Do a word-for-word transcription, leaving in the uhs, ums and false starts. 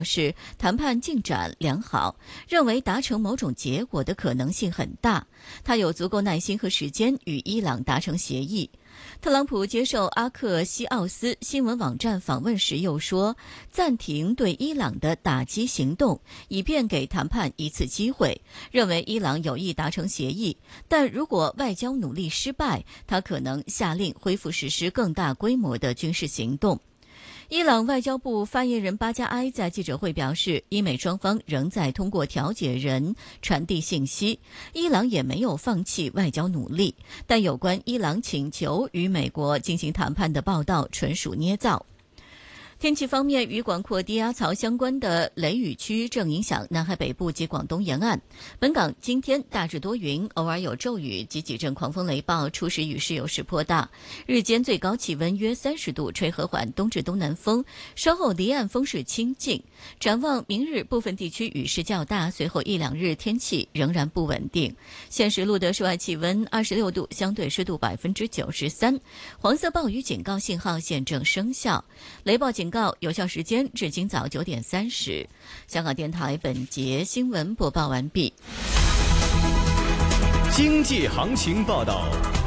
是谈判进展良好，认为达成某种结果的可能性很大。他有足够耐心和时间与伊朗达成协议。特朗普接受阿克西奥斯新闻网站访问时又说，暂停对伊朗的打击行动，以便给谈判一次机会，认为伊朗有意达成协议，但如果外交努力失败，他可能下令恢复实施更大规模的军事行动。伊朗外交部发言人巴加埃在记者会表示，伊美双方仍在通过调解人传递信息，伊朗也没有放弃外交努力，但有关伊朗请求与美国进行谈判的报道纯属捏造。天气方面，与广阔低压槽相关的雷雨区正影响南海北部及广东沿岸。本港今天大致多云，偶尔有骤雨及几阵狂风雷暴，初时雨势有时颇大。日间最高气温约三十度，吹和缓东至东南风，稍后离岸风势清劲。展望明日部分地区雨势较大，随后一两日天气仍然不稳定。现时录得室外气温二十六度，相对湿度百分之九十三，黄色暴雨警告信号现正生效，雷暴警告有效时间至今早九点三十。香港电台本节新闻播报完毕。 经济行情报道。